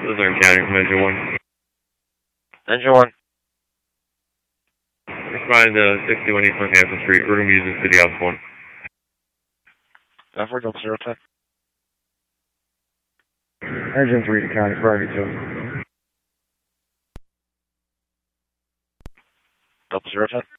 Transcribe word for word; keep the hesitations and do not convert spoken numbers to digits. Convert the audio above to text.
Luzerne County from Engine one. Engine one. Responding to sixty-one East Northampton Street. We're going to be using City House one. F four double zero ten. Engine three to County Private two. Double zero ten.